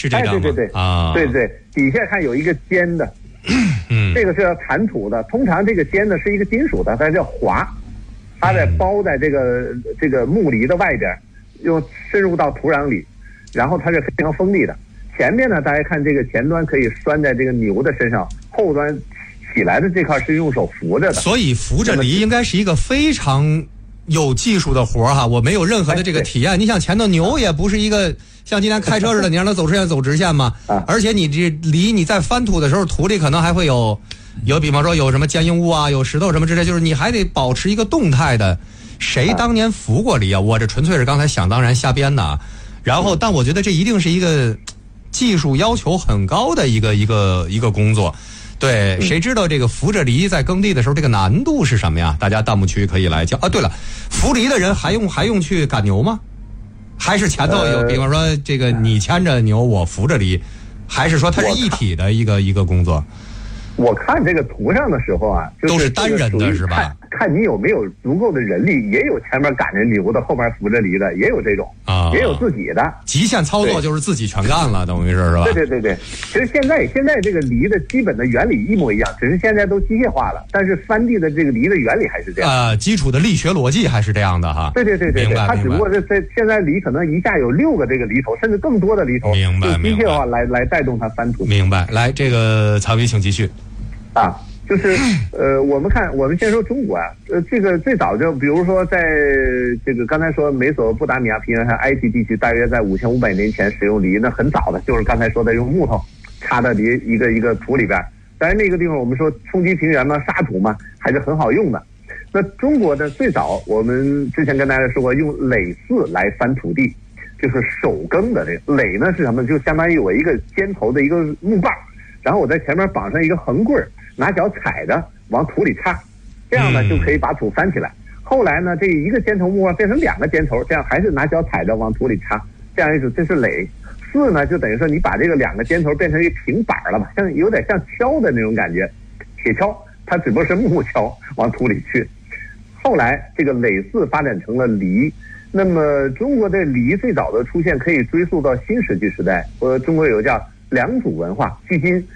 是这样吗？ 对对对啊，对对，底下看有一个尖的，这个是要铲土的。通常这个尖呢是一个金属的，它叫滑，它在包在这个木犁的外边，又深入到土壤里，然后它是非常锋利的。前面呢，大家看这个前端可以拴在这个牛的身上，后端起来的这块是用手扶着的。 所以扶着犁应该是一个非常有技术的活哈，我没有任何的这个体验。你想前头牛也不是一个像今天开车似的，你让它走直线走直线嘛，而且你这犁你在翻土的时候，土里可能还会有比方说有什么坚硬物啊，有石头什么之类，就是你还得保持一个动态的。谁当年扶过犁啊？我这纯粹是刚才想当然瞎编的。然后，但我觉得这一定是一个技术要求很高的一个工作。对，谁知道这个扶着犁在耕地的时候这个难度是什么呀？大家弹幕区可以来讲啊。对了，扶犁的人还用去赶牛吗？还是前头有比方说这个你牵着牛我扶着犁，还是说它是一体的一个工作？ 我看这个图上的时候啊， 都是单人的是吧？ 看你有没有足够的人力，也有前面赶着牛的，后面扶着犁的，也有这种啊，也有自己的。 极限操作就是自己全干了，等于是吧？ 对。其实现在这个犁的基本的原理一模一样，只是现在都机械化了，但是翻地的这个犁的原理还是这样。 基础的力学逻辑还是这样的哈。 对， 明白。 它只不过是现在犁可能一下有6个这个犁头，甚至更多的犁头， 明白。 机械化来带动它翻土。 明白。来，这个曹斌请继续。 就是我们先说中国啊，这个最早就比如说在这个刚才说美索不达米亚平原和埃及地区，大约在5500年前使用犁，那很早的，就是刚才说的用木头插到犁一个土里边。但是那个地方我们说冲积平原嘛，沙土嘛，还是很好用的。那中国的最早，我们之前跟大家说过，用耒耜来翻土地，就是手耕的这个耒呢是什么？就相当于我一个尖头的一个木棒，然后我在前面绑上一个横棍儿。拿脚踩着往土里插，这样呢就可以把土翻起来。后来呢，这一个尖头木棒变成2个尖头，这样还是拿脚踩着往土里插，这样一种这是耒。耜呢，就等于说你把这个2个尖头变成一个平板了嘛，有点像锹的那种感觉，铁锹，它只不过是木锹往土里去。后来这个耒耜发展成了犁。那么中国的犁最早的出现可以追溯到新石器时代，中国有叫良渚文化，距今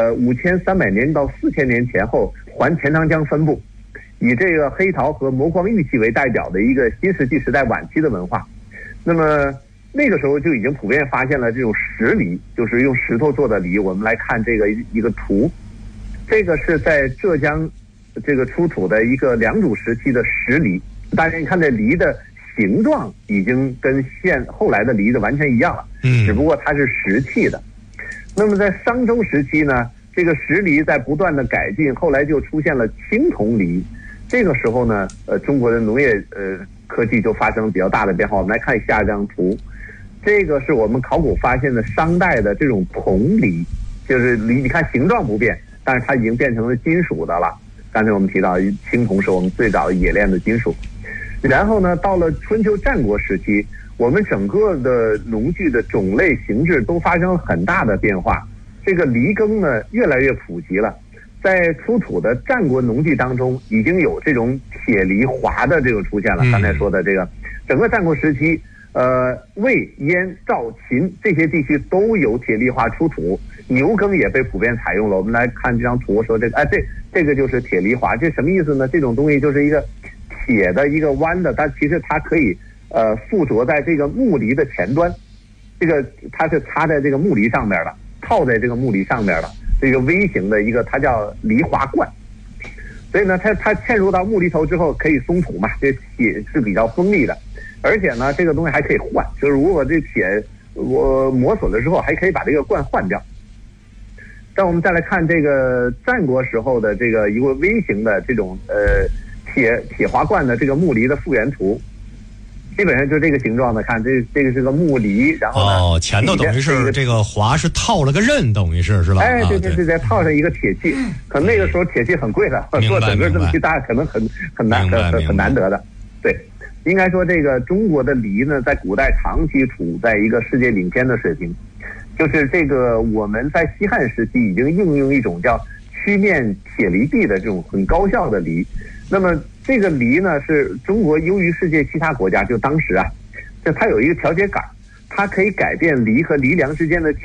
5300年到4000年前后，环钱塘江分布，以这个黑陶和磨光玉器为代表的一个新石器时代晚期的文化。那么那个时候就已经普遍发现了这种石犁，就是用石头做的犁。我们来看这个一个图，这个是在浙江这个出土的一个良渚时期的石犁。大家你看这犁的形状已经跟后来的犁的完全一样了，只不过它是石器的。那么在商周时期呢，这个石犁在不断的改进，后来就出现了青铜犁。这个时候呢，中国的农业科技就发生了比较大的变化。我们来看下一张图，这个是我们考古发现的商代的这种铜犁，就是犁，你看形状不变，但是它已经变成了金属的了。刚才我们提到青铜是我们最早冶炼的金属。然后呢，到了春秋战国时期，我们整个的农具的种类形制都发生了很大的变化，这个犁耕呢越来越普及了。在出土的战国农具当中，已经有这种铁犁划的这种出现了。刚才说的这个，整个战国时期，魏、燕、赵、秦这些地区都有铁犁划出土，牛耕也被普遍采用了。我们来看这张图，说这个，这个就是铁犁划，这什么意思呢？这种东西就是一个铁的一个弯的，但其实它可以附着在这个木犁的前端，这个它是插在这个木犁上面的，套在这个木犁上面的，这个微型的一个，它叫犁划罐。所以呢，它嵌入到木犁头之后可以松土嘛，这铁是比较锋利的，而且呢，这个东西还可以换，就是如果这铁我磨损了之后，还可以把这个罐换掉。但我们再来看这个战国时候的这个一个微型的这种铁划罐的这个木犁的复原图，基本上就这个形状的。看这个是个木犁，然后呢， 前头等于是这个划是套了个刃，等于是吧？ 对，套上一个铁器，可能那个时候铁器很贵的，做整个这么巨大，可能很难得的。对，应该说这个中国的犁呢，在古代长期处在一个世界领先的水平。就是这个我们在西汉时期已经应用一种叫曲面铁犁壁的这种很高效的犁。那么这个犁呢，是中国优于世界其他国家，就当时啊，就它有一个调节杆，它可以改变犁和犁梁之间的